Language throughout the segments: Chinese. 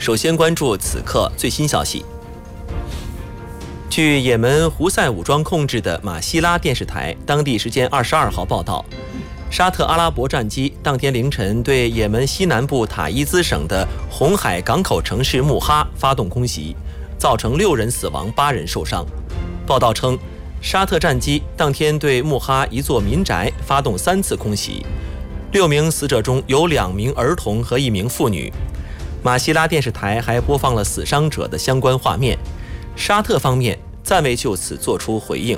首先关注此刻最新消息。据也门胡塞武装控制的马希拉电视台当地时间22号报道，沙特阿拉伯战机当天凌晨对也门西南部塔伊兹省的红海港口城市穆哈发动空袭，造成6人死亡，8人受伤。报道称，沙特战机当天对穆哈一座民宅发动3次空袭，6名死者中有2名儿童和1名妇女。马希拉电视台还播放了死伤者的相关画面，沙特方面暂未就此作出回应。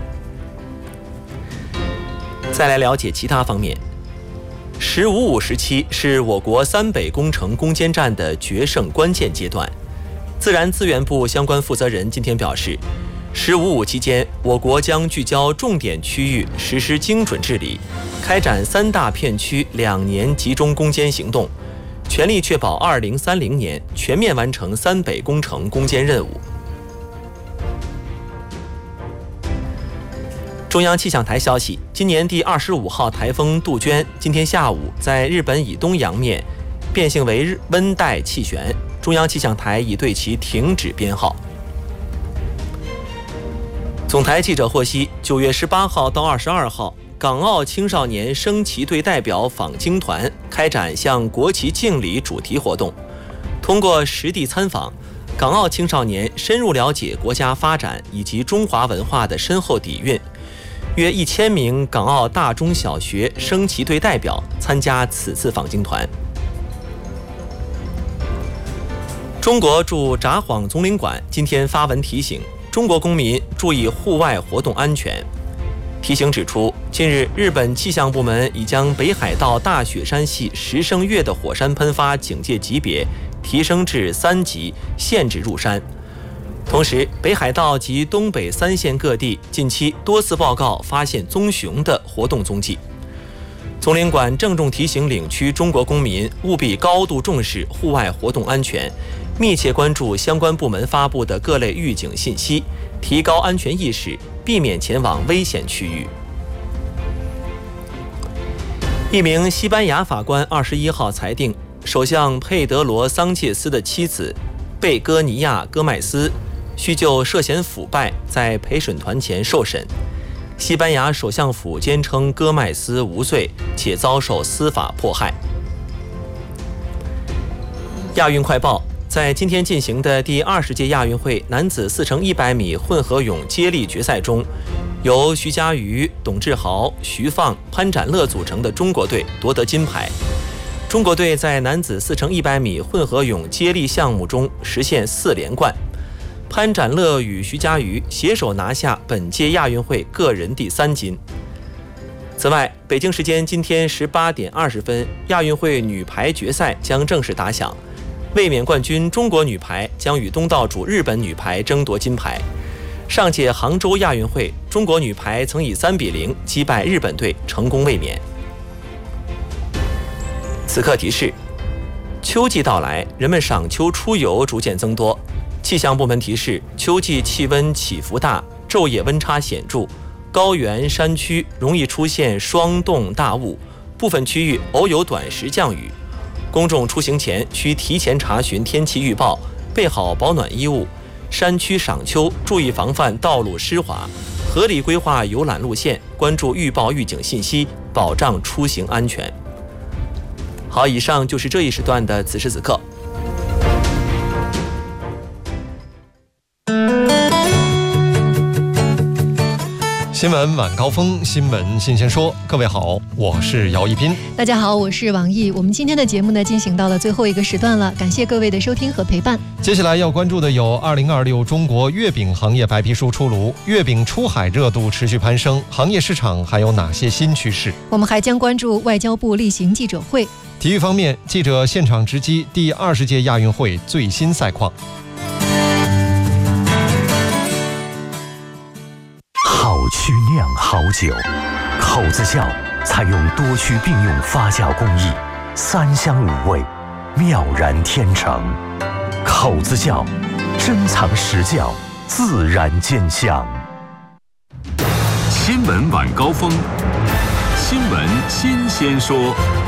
再来了解其他方面。“15-5”时期是我国3北工程攻坚战的决胜关键阶段。自然资源部相关负责人今天表示，“15-5”期间，我国将聚焦重点区域实施精准治理，开展3大片区2年集中攻坚行动，全力确保2030年全面完成3北工程攻坚任务。中央气象台消息，今年第25号台风杜鹃今天下午在日本以东洋面变性为温带气旋，中央气象台已对其停止编号。总台记者获悉，9月18号到22号，港澳青少年升旗队代表访京团开展向国旗敬礼主题活动，通过实地参访，港澳青少年深入了解国家发展以及中华文化的深厚底蕴。约1000名港澳大中小学升旗队代表参加此次访京团。中国驻札幌总领馆今天发文提醒中国公民注意户外活动安全。提醒指出，近日日本气象部门已将北海道大雪山系石胜岳的火山喷发警戒级别提升至3级，限制入山。同时，北海道及东北3县各地近期多次报告发现棕熊的活动踪迹。总领馆郑重提醒领区中国公民务必高度重视户外活动安全，密切关注相关部门发布的各类预警信息，提高安全意识，避免前往危险区域。一名西班牙法官21号裁定，首相佩德罗·桑切斯的妻子贝戈尼亚·戈麦斯需就涉嫌腐败在陪审团前受审。西班牙首相府坚称戈麦斯无罪，且遭受司法迫害。亚运快报，在今天进行的第20届亚运会男子4×100米混合泳接力决赛中，由徐嘉余、董志豪、徐放、潘展乐组成的中国队夺得金牌。中国队在男子4×100米混合泳接力项目中实现4连冠。潘展乐与徐嘉余携手拿下本届亚运会个人第3金。此外，北京时间今天18点20分，亚运会女排决赛将正式打响。卫冕冠军中国女排将与东道主日本女排争夺金牌。上届杭州亚运会，中国女排曾以3-0击败日本队，成功卫冕。此刻提示：秋季到来，人们赏秋出游逐渐增多。气象部门提示，秋季气温起伏大，昼夜温差显著，高原山区容易出现霜冻大雾，部分区域偶有短时降雨。公众出行前需提前查询天气预报，备好保暖衣物。山区赏秋注意防范道路湿滑，合理规划游览路线，关注预报预警信息，保障出行安全。好，以上就是这一时段的此时此刻。 新闻晚高峰，新闻新鲜说。各位好，我是姚一斌。 大家好，我是王毅。我们今天的节目呢，进行到了最后一个时段了，感谢各位的收听和陪伴。 接下来要关注的有2026中国月饼行业白皮书出炉，月饼出海热度持续攀升，行业市场还有哪些新趋势？ 我们还将关注外交部例行记者会。 体育方面，记者现场直击第20届亚运会最新赛况。 好曲酿好酒，口子窖采用多区并用发酵工艺，3香5味，妙然天成。口子窖珍藏实窖，自然见香。 新闻晚高峰，新闻新鲜说。